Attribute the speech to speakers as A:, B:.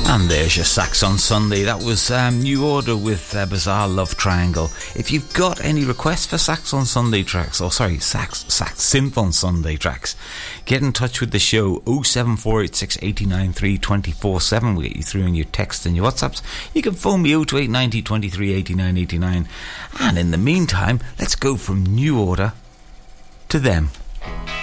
A: And there's your Sax on Sunday. That was New Order with Bizarre Love Triangle. If you've got any requests for Sax on Sunday tracks, Sax Synth on Sunday tracks, get in touch with the show. 07486 893 247. We'll get you through in your texts and your WhatsApps. You can phone me 02890 23 89 89. And in the meantime, let's go from New Order to them.